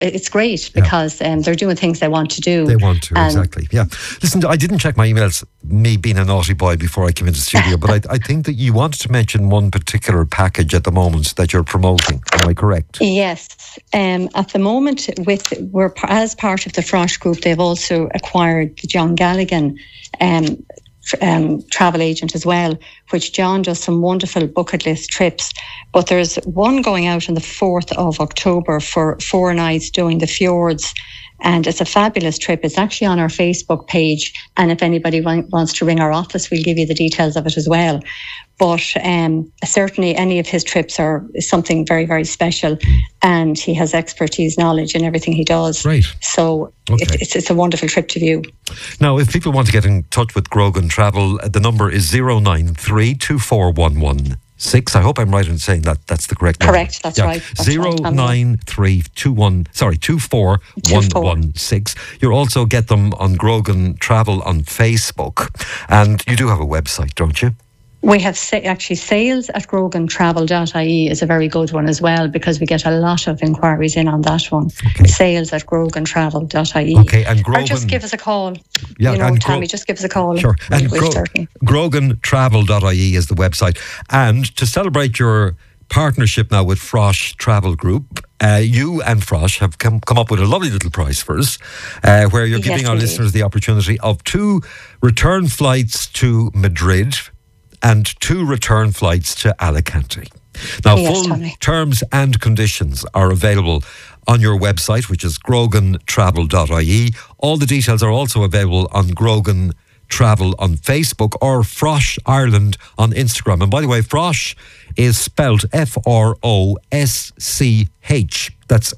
it's great because they're doing things they want to do. They want to, exactly. Yeah. Listen, I didn't check my emails, me being a naughty boy, before I came into the studio, but I think that you wanted to mention one particular package at the moment that you're promoting. Am I correct? Yes. At the moment, we're as part of the Frosh Group, they've also acquired the John Galligan travel agent as well, which John does some wonderful bucket list trips. But there's one going out on the 4th of October for 4 nights doing the fjords. And it's a fabulous trip. It's actually on our Facebook page. And if anybody wants to ring our office, we'll give you the details of it as well. But certainly any of his trips is something very, very special. And he has expertise, knowledge in everything he does. Right. So it's a wonderful trip to view. Now, if people want to get in touch with Grogan Travel, the number is 093 2411 6. I hope I'm right in saying that that's the correct number. Correct, that's right. 09321 You'll also get them on Grogan Travel on Facebook. And you do have a website, don't you? We have actually sales at grogantravel.ie is a very good one as well, because we get a lot of inquiries in on that one. Okay. Sales at grogantravel.ie. Okay, and Grogan, or just give us a call. Yeah, Tammy, just give us a call. Sure. And grogantravel.ie is the website. And to celebrate your partnership now with Frosh Travel Group, you and Frosh have come up with a lovely little prize for us, where you're giving our listeners the opportunity of 2 return flights to Madrid and 2 return flights to Alicante. Now, full terms and conditions are available on your website, which is grogantravel.ie. All the details are also available on Grogan Travel on Facebook or Frosh Ireland on Instagram. And by the way, Frosh is spelled F-R-O-S-C-H. That's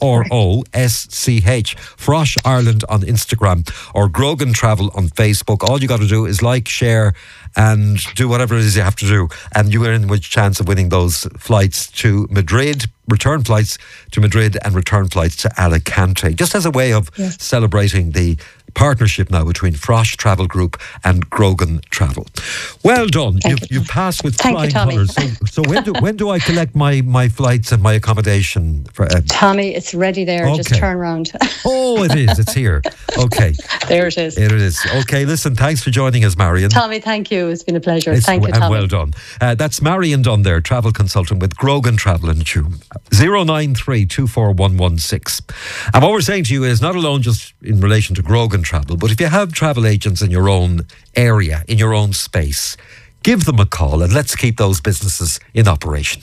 F-R-O-S-C-H. Frosh Ireland on Instagram or Grogan Travel on Facebook. All you got to do is like, share and do whatever it is you have to do. And you are in with a chance of winning those flights to Madrid, return flights to Madrid and return flights to Alicante. Just as a way of celebrating the partnership now between Frosh Travel Group and Grogan Travel. Well done. You've passed with flying colours. So when do I collect my flights and my accommodation? Tommy, it's ready there. Okay. Just turn around. Oh, it is. It's here. Okay. There it is. It is. Okay, listen, thanks for joining us, Marion. Tommy, thank you. It's been a pleasure. Thank you, Tommy. And well done. That's Marion Dunn there, travel consultant with Grogan Travel in Tuam. 093 2411 And what we're saying to you is not alone just in relation to Grogan Travel, but if you have travel agents in your own area, in your own space, give them a call and let's keep those businesses in operation.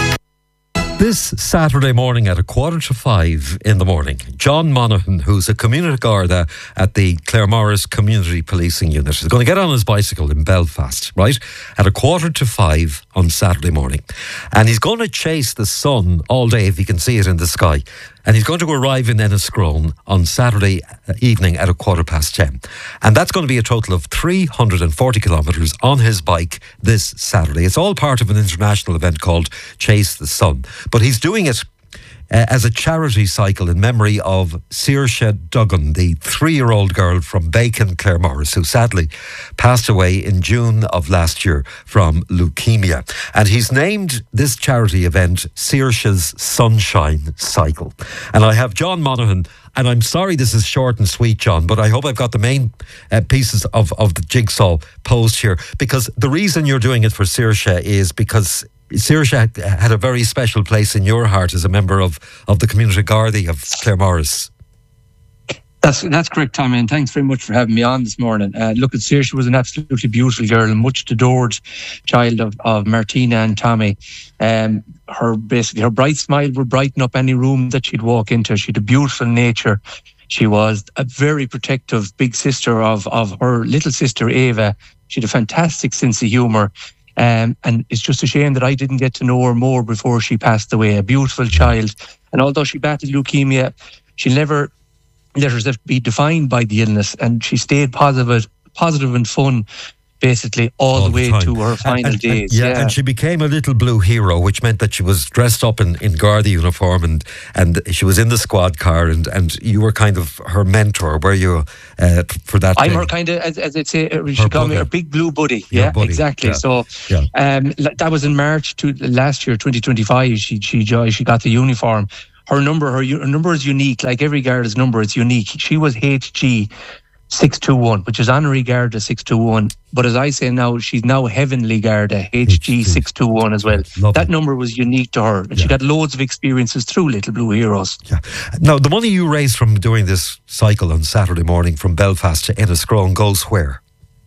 This Saturday morning at 4:45 in the morning, John Monaghan, who's a community Garda at the Claremorris Community Policing Unit, is going to get on his bicycle in Belfast, right, at 4:45 on Saturday morning. And he's going to chase the sun all day if he can see it in the sky. And he's going to arrive in Enniscrone on Saturday evening at 10:15. And that's going to be a total of 340 kilometres on his bike this Saturday. It's all part of an international event called Chase the Sun. But he's doing it as a charity cycle in memory of Saoirse Duggan, the 3-year-old girl from Bacon, Claremorris, who sadly passed away in June of last year from leukemia. And he's named this charity event Saoirse's Sunshine Cycle. And I have John Monaghan, and I'm sorry this is short and sweet, John, but I hope I've got the main pieces of the jigsaw posed here, because the reason you're doing it for Saoirse is because Saoirse had a very special place in your heart as a member of the Community Gardaí of Claremorris. That's correct, Tommy, and thanks very much for having me on this morning. Look, Saoirse was an absolutely beautiful girl, a much adored child of Martina and Tommy. Her bright smile would brighten up any room that she'd walk into. She had a beautiful nature. She was a very protective big sister of her little sister Ava. She had a fantastic sense of humour. And it's just a shame that I didn't get to know her more before she passed away. A beautiful child. And although she battled leukemia, she never let herself be defined by the illness. And she stayed positive and fun, basically, all the way to her final days. And she became a little blue hero, which meant that she was dressed up in Garda uniform and she was in the squad car and you were kind of her mentor, were you, for that I'm day? her kind of, as I'd say, she called me her big blue buddy. Yeah, buddy. Exactly. Yeah. So that was in March last year, 2025. She got the uniform. her number is unique. Like every Garda's number, it's unique. She was HG 621, which is Honorary Garda 621. But as I say now, she's now Heavenly Garda, HG 621 as well. Lovely. That number was unique to her. And she got loads of experiences through Little Blue Heroes. Yeah. Now, the money you raised from doing this cycle on Saturday morning from Belfast to Enniscrone goes where?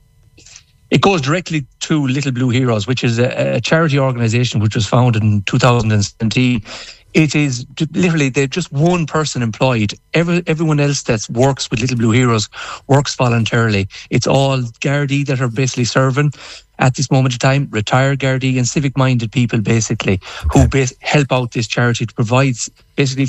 It goes directly to Little Blue Heroes, which is a charity organisation which was founded in 2017. It is literally, they're just one person employed. Everyone else that works with Little Blue Heroes works voluntarily. It's all Gardaí that are basically serving at this moment in time, retired Gardaí and civic-minded people basically, who help out this charity to provide basically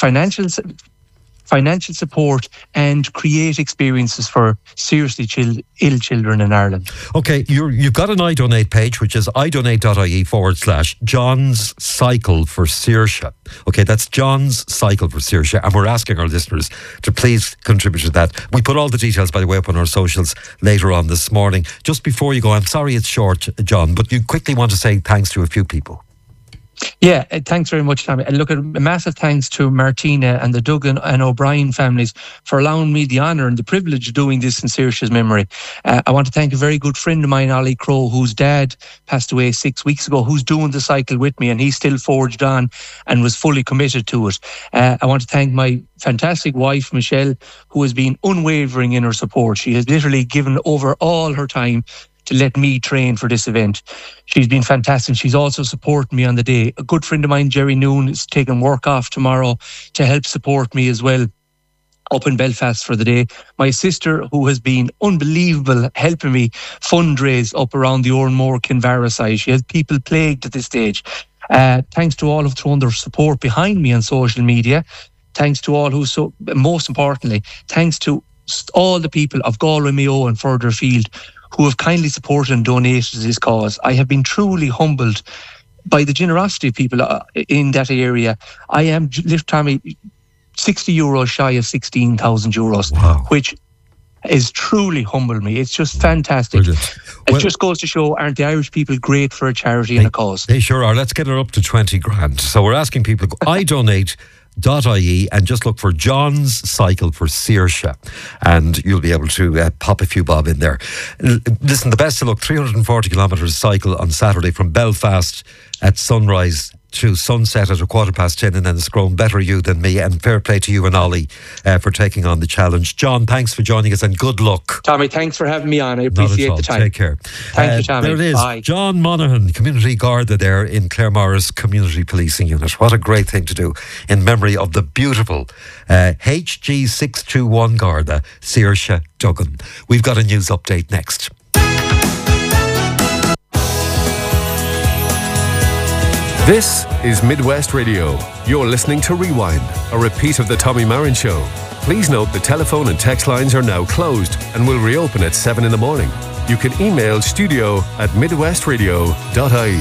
financial support and create experiences for seriously ill children in Ireland. Okay, you've got an iDonate page, which is idonate.ie/John's Cycle for Saoirse. Okay, that's John's Cycle for Saoirse, and we're asking our listeners to please contribute to that. We put all the details, by the way, up on our socials later on this morning. Just before you go, I'm sorry it's short, John, but you quickly want to say thanks to a few people. Yeah, thanks very much, Tommy. And look, a massive thanks to Martina and the Duggan and O'Brien families for allowing me the honour and the privilege of doing this in Saoirse's memory. I want to thank a very good friend of mine, Ollie Crowe, whose dad passed away 6 weeks ago, who's doing the cycle with me, and he still forged on and was fully committed to it. I want to thank my fantastic wife, Michelle, who has been unwavering in her support. She has literally given over all her time to let me train for this event. She's been fantastic. She's also supported me on the day. A good friend of mine, Jerry Noon, is taking work off tomorrow to help support me as well up in Belfast for the day. My sister, who has been unbelievable, helping me fundraise up around the Oranmore Kinvara side. She has people plagued at this stage. Thanks to all who've thrown their support behind me on social media. Thanks to all who, most importantly, thanks to all the people of Galway, Mayo and further afield who have kindly supported and donated to this cause. I have been truly humbled by the generosity of people in that area. I am, Tommy, €60 shy of €16,000, wow, which is truly humbled me. It's just fantastic. Brilliant. It just goes to show, aren't the Irish people great for a charity and a cause? They sure are. Let's get it up to 20 grand. So we're asking people, idonate.ie and just look for John's Cycle for Saoirse, and you'll be able to pop a few bob in there. Listen, the best of luck. 340 kilometres cycle on Saturday from Belfast at sunrise to sunset at 10:15 in Enniscrone. Better you than me, and fair play to you and Ollie for taking on the challenge. John, thanks for joining us and good luck. Tommy, thanks for having me on. I appreciate the time. Take care. Thank you, Tommy. There it is. Bye. John Monaghan, Community Garda there in Claremorris Community Policing Unit. What a great thing to do in memory of the beautiful HG 621 Garda, Saoirse Duggan. We've got a news update next. This is Midwest Radio. You're listening to Rewind, a repeat of the Tommy Marin Show. Please note the telephone and text lines are now closed and will reopen at 7 in the morning. You can email studio@midwestradio.ie.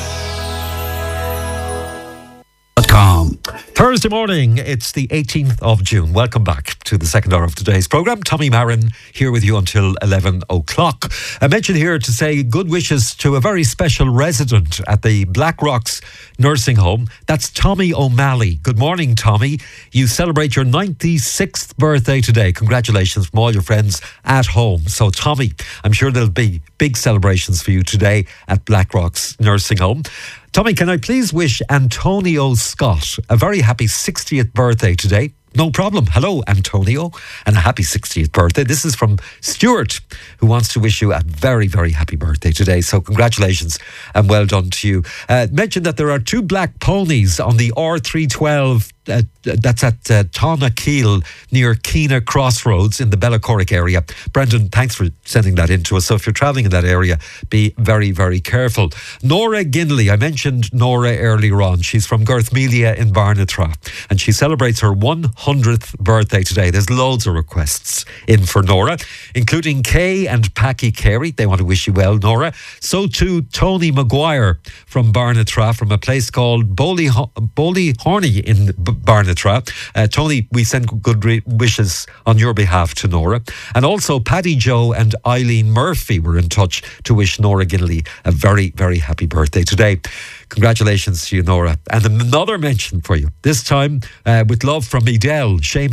Thursday morning, it's the 18th of June. Welcome back to the second hour of today's programme. Tommy Marin here with you until 11 o'clock. I mentioned here to say good wishes to a very special resident at the Black Rocks nursing home. That's Tommy O'Malley. Good morning, Tommy. You celebrate your 96th birthday today. Congratulations from all your friends at home. So, Tommy, I'm sure there'll be big celebrations for you today at Black Rocks nursing home. Tommy, can I please wish Antonio Scott a very happy 60th birthday today? No problem. Hello, Antonio, and a happy 60th birthday. This is from Stuart, who wants to wish you a very, very happy birthday today. So congratulations and well done to you. Mention that there are two black ponies on the R312. That's at Tonnakeel near Keena Crossroads in the Bellacorrick area. Brendan, thanks for sending that in to us. So if you're travelling in that area, be very, very careful. Nora Ginley, I mentioned Nora earlier on. She's from Garthmelia in Barnatra, and she celebrates her 100th birthday today. There's loads of requests in for Nora, including Kay and Packy Carey. They want to wish you well, Nora. So too Tony Maguire from Barnatra, from a place called Bowley Horney in Barnatra. Tony, we send good wishes on your behalf to Nora. And also Paddy Joe and Eileen Murphy were in touch to wish Nora Ginnelly a very, very happy birthday today. Congratulations to you, Nora. And another mention for you, this time with love from Edel, Seamus